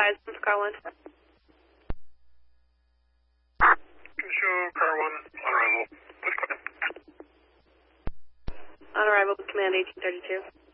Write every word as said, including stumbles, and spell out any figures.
advise from car one. Show car one, on arrival. On arrival, command eighteen thirty-two.